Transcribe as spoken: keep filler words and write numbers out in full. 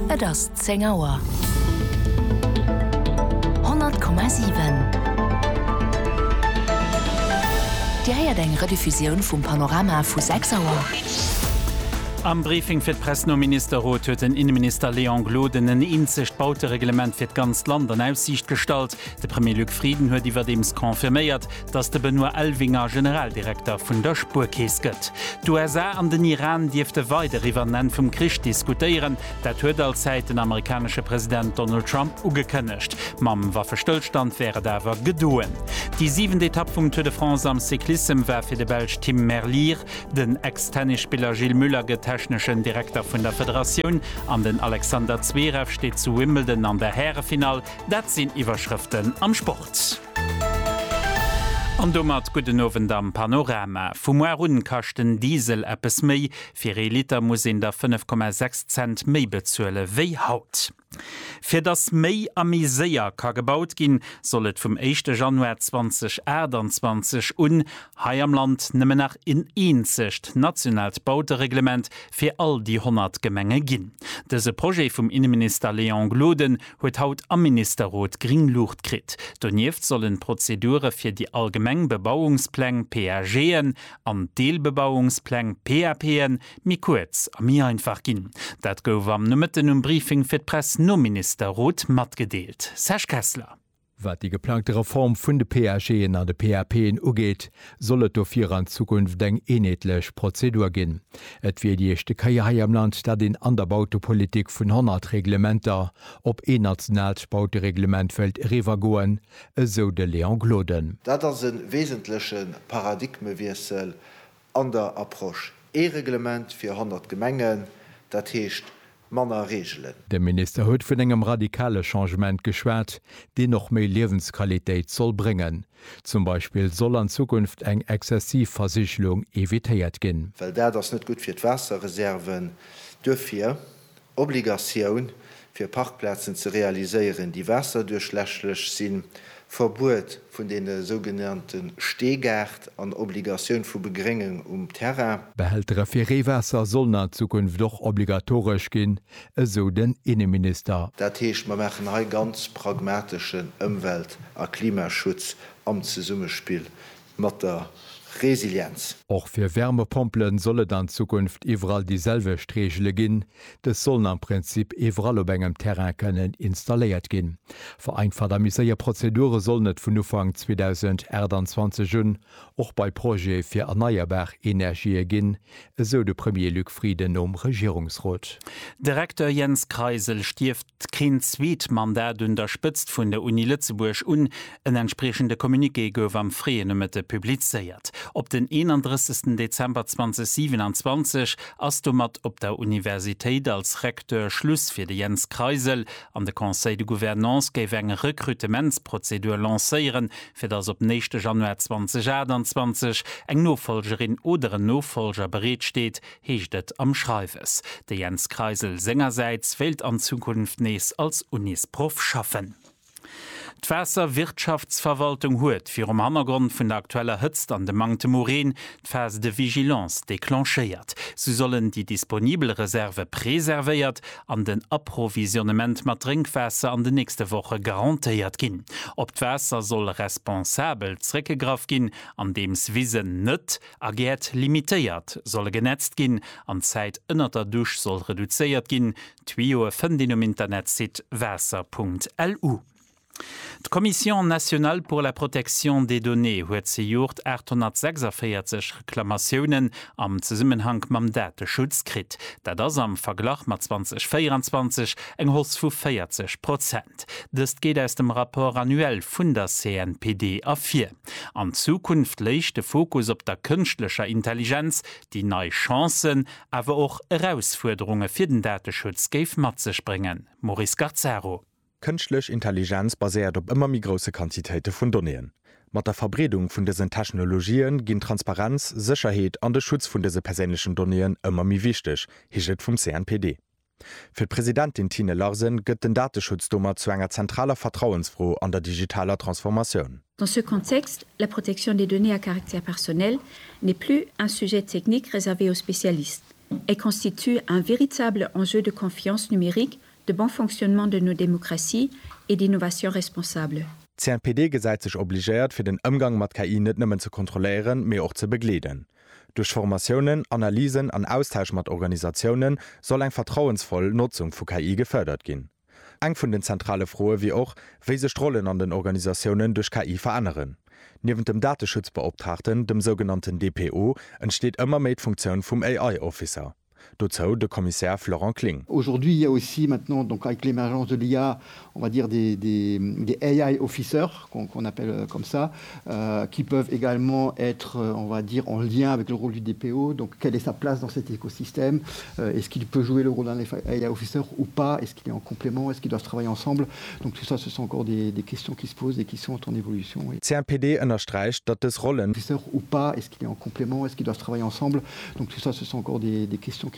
Et ass zehn Auer. hundert Komma sieben. Di heiert eng Rediffusioun vum Panorama vu sechs Auer. Am Briefing fir d Pressnoministerrot huet den Innenminister Leon Gloden en inzecht Bautereglement fir d ganz Land an Aussicht stalt. De Premier Luc Frieden huet iwwer dems konfirméiert, dats de Benoit Elvinger Generaldirektor vun der Spurkees gëtt. Du U S A an den Iran diefte weide iwwer nen vum Krich diskutieren, dat huet allzeit den amerikanische Präsident Donald Trump ugekënnecht. Mam war Verstillstand wäre dawer gedoen. Die sieben Etappe vum Tour de France am Cyklism war fir de Belg Tim Merlier, den ex-Tennisspieler Gilles Müller get technischen Direktor von der Föderation, an den Alexander Zverev steht zu Wimbledon an der Herrenfinal. Dat sind Überschriften am Sport. An domat guten Abend am Panorama. Vum Rundenkachten Diesel Appes méi, fir e Liter muss in der fünf Komma sechs Cent méi bezuele wéi haut. Fir das méi amiséier ka gebaut ginn, sollet vum ersten Januar zwanzig einundzwanzig un hai am Land nëmme nach in eenzecht nationalt Bautereglement fir all die hundert Gemenge ginn. Dese Projekt vum Innenminister Leon Gloden huet haut am Ministerrot Gringlucht krit. Donieft sollen Prozedure fir die allgemeng Bebauungspläng P R G'n an Deelbebauungspläng P R P'n mi kurz a mir einfach ginn. Dat gouf am nëmmeten um Briefing fir d'Press no Ministerrot mat gedeelt. Serge Kessler. Wat die geplante Reform vun de P R G an de P R P ugeet, sollet dofir an Zukunft eng enetlech Prozedur ginn. Et wie die echte Kaierhai am Land dat den an der Bautepolitik vun hundert Reglementer op e nationalt Bautereglement fällt River goen, eso de Leon Gloden. Dat ass een wesentlichen Paradigmewiesel an der Approche. E-Reglement fir hundert Gemengen, dat heescht Manner regelen. Der Minister huet vun engem radikale Changement geschwert, de noch méi Lebensqualitéit soll bringen. Zum Beispiel soll an Zukunft eng Exzessivversichlung evitéiert ginn. Well der das net gut fir d Wasserreserven dëfir Obligatioun fir Parkplätzen ze realiseieren, die Wasser durchlächlech sinn, Verbot vun den sogenannten Stehgärt an Obligationun vu Begringen um Terrain. Behältere fir Rewässer sollen an Zukunft doch obligatorisch gin, eso den Innenminister. Dat heecht ma mechen ha ganz pragmatischen Umwelt- a Klimaschutz am Zesummespiel mat der Resilienz. Auch für Wärmepompelen solle dann Zukunft überall dieselbe Stregelle gin. Das sollen am Prinzip überall op engem Terrain können installiert gin. Vereinfacht amiséier Prozedure soll net vun Ufang zwanzig einundzwanzig hun och bei Projekt fir erneuerbar Energie gin, so de Premier Luc Frieden um Regierungsrat. Direktor Jens Kreisel stift kein Zweitmandat unterstützt vun der Uni Lützeburg un en entsprechende Kommuniqué gouf am Freienemete publizeiert. Op den einunddreißigsten Dezember zweitausendsiebenundzwanzig ass du mat op der Universität als Rektor Schluss fir de Jens Kreisel an de Conseil de Gouvernance géif eng Rekrutementsprozedur lancéieren, fir dats op nächste Januar zweitausendeinundzwanzig eng Nofolgerin oder en Nofolger bereet steht, heecht et am Schreifes. De Jens Kreisel sengerseits fällt an Zukunft nees als Unisprof schaffen. D'Wässer Wirtschaftsverwaltung huet fir um Hannergrund vun der aktueller Hëtzt an de Mangte Moren d'Phase de Vigilance déclenchéiert. Sie sollen die disponible Reserve präservéiert an den Approvisionement mat Trinkwässer an de nächste Woche garantiiert ginn. Op d'Wässer soll responsabel zréckegraf ginn, an dems Wiesen nett agiert limitéiert, solle genetzt ginn, an Zäit ënner der Dusch soll reduzéiert ginn, Twioe fëndin um Internetsit wässer punkt L U. Die Kommission nationale pour la protection des données huet se Jort achthundertsechsundvierzig Reklamationen am Zusammenhang mam Datenschutz krit, dat das am Verglach mat zwanzig vierundzwanzig eng Hos vu vierzig Prozent. Das geht aus dem Rapport annuell vun der C N P D a vier. An Zukunft leicht de Fokus op der künstlicher Intelligenz, die neue Chancen, aber auch Herausforderungen für den Datenschutz geif mat ze springen. Maurice Garzaro. Künstlich Intelligenz basiert op immer mi große Quantitäten von Données. Mit der Verbreitung von diesen Technologien gehen Transparenz, Sicherheit und der Schutz von diesen persönlichen Données immer mi wichtig, hiet vom C N P D. Für Präsidentin Tine Larsen gëtt den Datenschutzdommer zu einer zentraler Vertrauensfroh an der digitaler Transformation. Dans ce contexte, la protection des données à caractère personnel n'est plus un sujet technique réservé aux spécialistes. Elle constitue un véritable enjeu de confiance numérique de bon fonctionnement de nos démocraties et d'innovation responsable. C N P D gesäit sech obligéiert fir den Ëmgang mat K I net nëmmen zu kontrolieren, mé och ze begleden. Durch Formationen, Analysen an Austausch mat Organisationen soll eng vertrauensvoll Nutzung vu K I gefördert gin. Eng vun den zentrale Froe wie och, wéi se Strollen an den Organisationen durch K I veranneren. Niwen dem Datenschutzbeobtrachten, dem sogenannten D P O, entsteht ëmmer méi d'Funktion vum A I-Officer. D'auto de commissaire Florent Kling. Aujourd'hui, il y a aussi maintenant, donc avec l'émergence de l'I A, on va dire des, des, des A I officers, qu'on qu'on appelle comme ça, euh, qui peuvent également être, on va dire, en lien avec le rôle du D P O. Donc, quelle est sa place dans cet écosystème? euh, Est-ce qu'il peut jouer le rôle d'un A I officer ou pas? Est-ce qu'il est en complément? Est-ce qu'ils doivent travailler ensemble? Donc, tout ça, ce sont encore des, des questions qui se posent et qui sont en évolution. Oui. C N P D unterstreicht, dass das Rollen officer ou pas? Est-ce qu'il est en complément? Est-ce qu'ils doivent travailler ensemble? Donc, tout ça, ce sont encore des, des questions